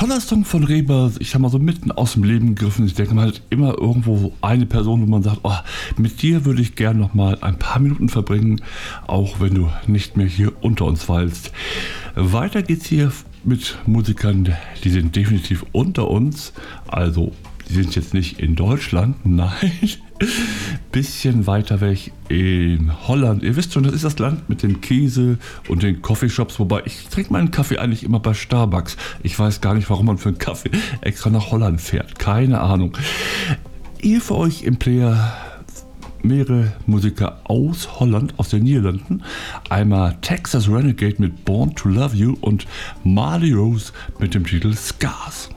toller Song von Reba, ich sag mal so mitten aus dem Leben gegriffen. Ich denke, man hat immer irgendwo so eine Person, wo man sagt, oh, mit dir würde ich gern noch mal ein paar Minuten verbringen, auch wenn du nicht mehr hier unter uns weilst. Weiter geht's hier mit Musikern, die sind definitiv unter uns, also die sind jetzt nicht in Deutschland, nein, bisschen weiter weg in Holland. Ihr wisst schon, das ist das Land mit dem Käse und den Coffeeshops, wobei ich trinke meinen Kaffee eigentlich immer bei Starbucks. Ich weiß gar nicht, warum man für einen Kaffee extra nach Holland fährt, keine Ahnung. Hier für euch im Player mehrere Musiker aus Holland, aus den Niederlanden. Einmal Texas Renegade mit Born to Love You und Marley Rose mit dem Titel Scars.